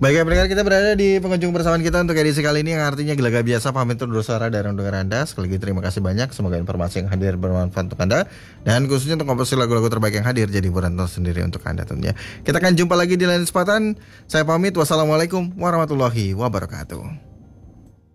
Baik, pendengar, kita berada di penghujung persamaan kita untuk edisi kali ini, yang artinya gelagat biasa pamit undur suara dari dengar Anda. Sekali lagi terima kasih banyak. Semoga informasi yang hadir bermanfaat untuk Anda, dan khususnya untuk komposisi lagu-lagu terbaik yang hadir jadi hiburan tersendiri untuk Anda tentunya. Kita akan jumpa lagi di lain kesempatan. Saya pamit. Wassalamualaikum warahmatullahi wabarakatuh.